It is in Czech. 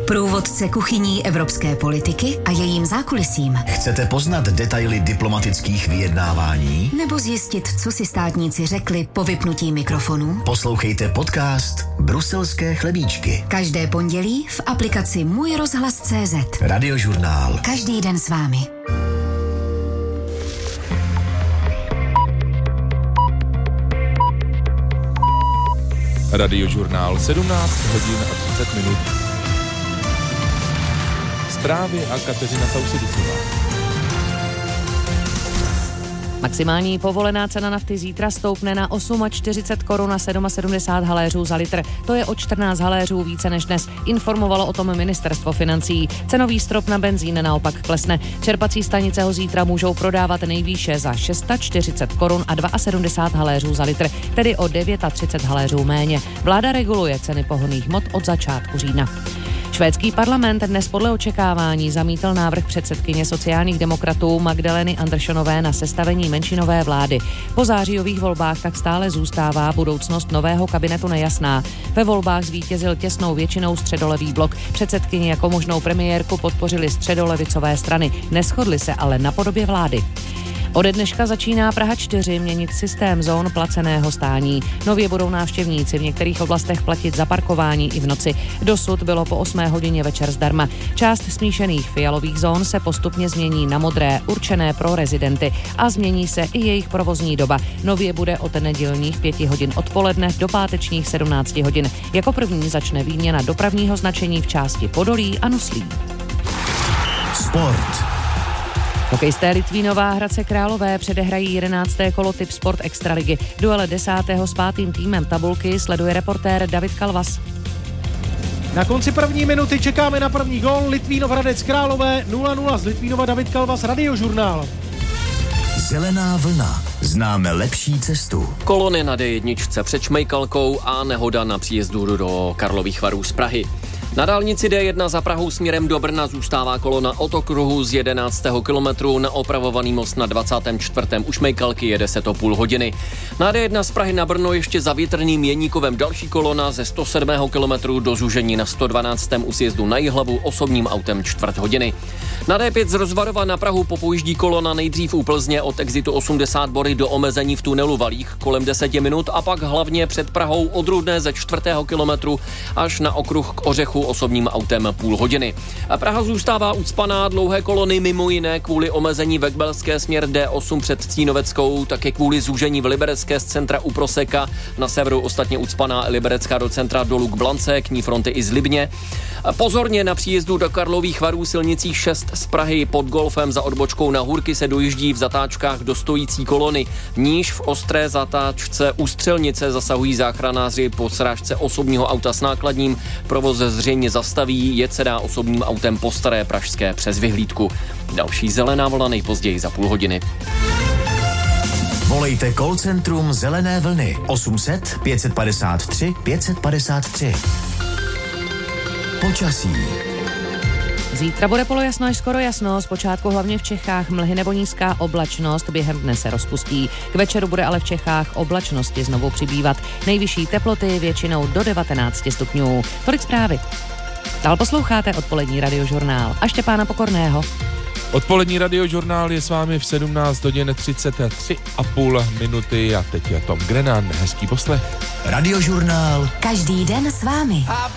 Průvodce kuchyní evropské politiky a jejím zákulisím. Chcete poznat detaily diplomatických vyjednávání? Nebo zjistit, co si státníci řekli po vypnutí mikrofonu? Poslouchejte podcast Bruselské chlebíčky. Každé pondělí v aplikaci Můj rozhlas.cz. Radiožurnál. Každý den s vámi. Radiožurnál 17 hodin a 30 minut. Zprávy a Kateřina Sausidisová. Maximální povolená cena nafty zítra stoupne na 48 korun a 77 haléřů za litr. To je o 14 haléřů více než dnes. Informovalo o tom ministerstvo financí. Cenový strop na benzín naopak klesne. Čerpací stanice ho zítra můžou prodávat nejvýše za 640 korun a 72 haléřů za litr, tedy o 39 haléřů méně. Vláda reguluje ceny pohonných hmot od začátku října. Švédský parlament dnes podle očekávání zamítl návrh předsedkyně sociálních demokratů Magdaleny Anderssonové na sestavení menšinové vlády. Po zářijových volbách tak stále zůstává budoucnost nového kabinetu nejasná. Ve volbách zvítězil těsnou většinou středolevý blok. Předsedkyni jako možnou premiérku podpořili středolevicové strany. Neshodli se ale na podobě vlády. Ode dneška začíná Praha 4 měnit systém zón placeného stání. Nově budou návštěvníci v některých oblastech platit za parkování i v noci. Dosud bylo po 8 hodině večer zdarma. Část smíšených fialových zón se postupně změní na modré, určené pro rezidenty, a změní se i jejich provozní doba. Nově bude od nedělních 5 hodin odpoledne do pátečních 17 hodin. Jako první začne výměna dopravního značení v části Podolí a Nuslí. Sport. Hokejisté Litvínova Hradce Králové předehrají 11. kolo Tip Sport Extraligy. Duel 10. s 5. týmem tabulky sleduje reportér David Kalvas. Na konci první minuty čekáme na první gól. Litvínov Hradec Králové 0-0 z Litvínova. David Kalvas, Radiožurnál. Zelená vlna. Známe lepší cestu. Kolony na D1 před Šmejkalkou a nehoda na příjezdu do Karlových Varů z Prahy. Na dálnici D1 za Prahou směrem do Brna zůstává kolona od okruhu z 11. kilometru. Na opravovaný most na 24. u Šmejkalky jede se to půl hodiny. Na D1 z Prahy na Brno ještě za Větrným Jeníkovem další kolona ze 107. kilometru do zúžení na 112. u sjezdu na Jihlavu osobním autem čtvrt hodiny. Na D5 z Rozvarova na Prahu popojíždí kolona nejdřív u Plzně od exitu 80 Bory do omezení v tunelu Valích kolem 10 minut a pak hlavně před Prahou od Rudné ze 4. kilometru až na okruh k Ořechu osobním autem půl hodiny. A Praha zůstává ucpaná, dlouhé kolony mimo jiné kvůli omezení Vekbelské směr D8 před Cínoveckou, také kvůli zúžení v Liberecké z centra u Proseka, na severu ostatně ucpaná Liberecká do centra dolů k Blance, k ní fronty i z Libně. Pozorně na příjezdu do Karlových Varů silnicích 6 z Prahy pod Golfem za odbočkou na Hůrky se dojíždí v zatáčkách do stojící kolony. Níž v ostré zatáčce u Střelnice zasahují záchranáři po srážce osobního auta s nákladním. Provoz zřejmě zastaví, jet se dá osobním autem po Staré Pražské přes Vyhlídku. Další zelená vlna nejpozději za půl hodiny. Volejte call centrum Zelené vlny 800 553 553. Počasí. Zítra bude polojasno až skoro jasno, zpočátku hlavně v Čechách mlhy nebo nízká oblačnost, během dne se rozpustí. K večeru bude ale v Čechách oblačnosti znovu přibývat. Nejvyšší teploty většinou do 19 stupňů. Tolik zprávy. Dál posloucháte odpolední Radiožurnál a Štěpána Pokorného. Odpolední Radiožurnál je s vámi v 17 hodin 33,5 minuty a teď je Tom Grennan. Hezký poslech. Radiožurnál. Každý den s vámi.